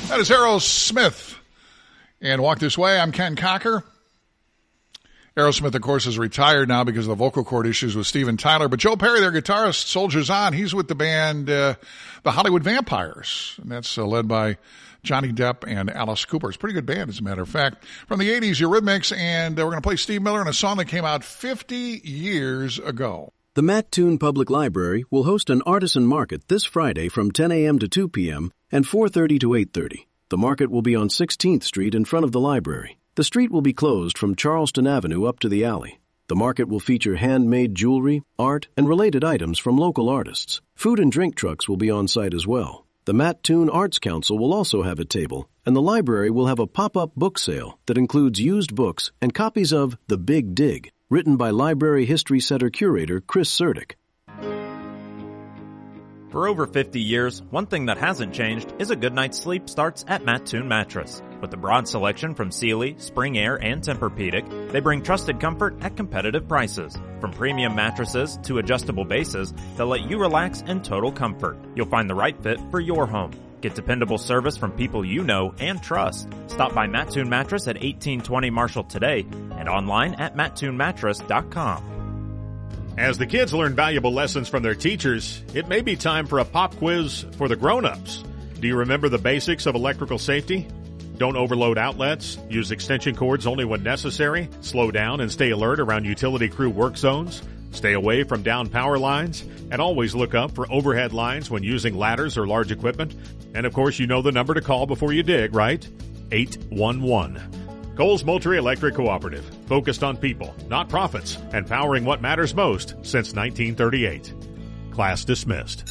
That is Aerosmith. And Walk This Way, I'm Ken Cocker. Aerosmith, of course, is retired now because of the vocal cord issues with Steven Tyler. But Joe Perry, their guitarist, soldiers on. He's with the band The Hollywood Vampires. And that's led by Johnny Depp and Alice Cooper. It's a pretty good band, as a matter of fact. From the 80s, Eurythmics, and we're going to play Steve Miller in a song that came out 50 years ago. The Mattoon Public Library will host an artisan market this Friday from 10 a.m. to 2 p.m. and 4:30 to 8:30. The market will be on 16th Street in front of the library. The street will be closed from Charleston Avenue up to the alley. The market will feature handmade jewelry, art, and related items from local artists. Food and drink trucks will be on site as well. The Mattoon Arts Council will also have a table, and the library will have a pop-up book sale that includes used books and copies of The Big Dig, written by Library History Center curator Chris Serdick. For over 50 years, one thing that hasn't changed is a good night's sleep starts at Mattoon Mattress. With a broad selection from Sealy, Spring Air, and Tempur-Pedic, they bring trusted comfort at competitive prices. From premium mattresses to adjustable bases, they'll let you relax in total comfort. You'll find the right fit for your home. Get dependable service from people you know and trust. Stop by Mattoon Mattress at 1820 Marshall today and online at mattoonmattress.com. As the kids learn valuable lessons from their teachers, it may be time for a pop quiz for the grown-ups. Do you remember the basics of electrical safety? Don't overload outlets, use extension cords only when necessary, slow down and stay alert around utility crew work zones, stay away from down power lines, and always look up for overhead lines when using ladders or large equipment. And of course, you know the number to call before you dig, right? 811. Coles Moultrie Electric Cooperative, focused on people, not profits, and powering what matters most since 1938. Class dismissed.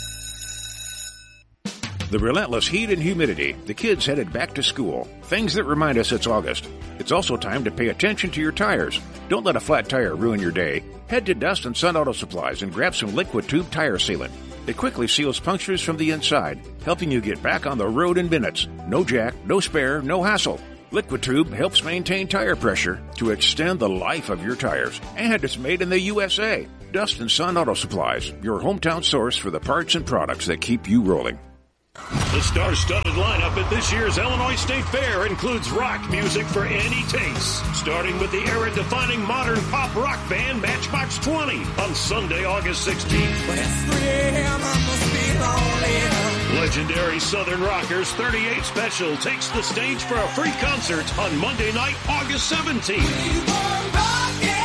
The relentless heat and humidity, the kids headed back to school, things that remind us it's August. It's also time to pay attention to your tires. Don't let a flat tire ruin your day. Head to Dust and Sun Auto Supplies and grab some liquid tube tire sealant. It quickly seals punctures from the inside, helping you get back on the road in minutes. No jack, no spare, no hassle. Liquid Tube helps maintain tire pressure to extend the life of your tires. And it's made in the USA. Dust and Sun Auto Supplies, your hometown source for the parts and products that keep you rolling. The star-studded lineup at this year's Illinois State Fair includes rock music for any taste, starting with the era-defining modern pop rock band Matchbox 20 on Sunday, August 16th. When it's 3 a.m., I must be lonely. Legendary Southern Rockers 38 Special takes the stage for a free concert on Monday night, August 17th.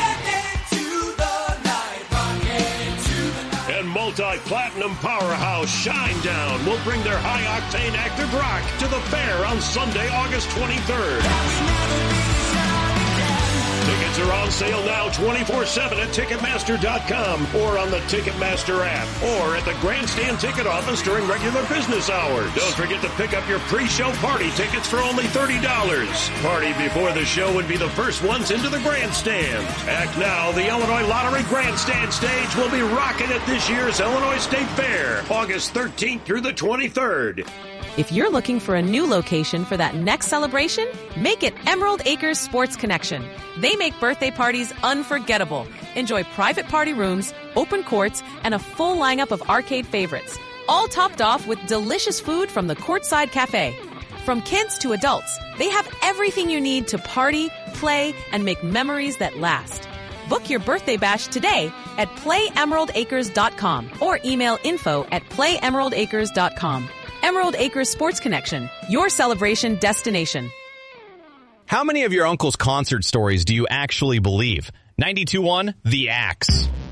Multi-platinum powerhouse Shinedown will bring their high-octane active rock to the fair on Sunday, August 23rd. Tickets are on sale now 24/7 at Ticketmaster.com or on the Ticketmaster app or at the Grandstand ticket office during regular business hours. Don't forget to pick up your pre-show party tickets for only $30. Party before the show would be the first ones into the Grandstand. Act now, the Illinois Lottery Grandstand stage will be rocking at this year's Illinois State Fair, August 13th through the 23rd. If you're looking for a new location for that next celebration, make it Emerald Acres Sports Connection. They make birthday parties unforgettable. Enjoy private party rooms, open courts, and a full lineup of arcade favorites, all topped off with delicious food from the Courtside Cafe. From kids to adults, they have everything you need to party, play, and make memories that last. Book your birthday bash today at playemeraldacres.com or email info@playemeraldacres.com. Emerald Acres Sports Connection, your celebration destination. How many of your uncle's concert stories do you actually believe? 92.1 The Axe.